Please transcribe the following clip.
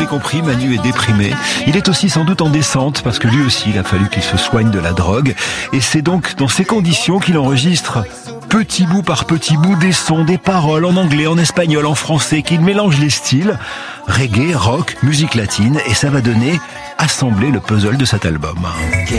l'avez compris, Manu est déprimé. Il est aussi sans doute en descente parce que lui aussi, il a fallu qu'il se soigne de la drogue. Et c'est donc dans ces conditions qu'il enregistre petit bout par petit bout des sons, des paroles en anglais, en espagnol, en français, qu'il mélange les styles, reggae, rock, musique latine, et ça va donner, assembler le puzzle de cet album.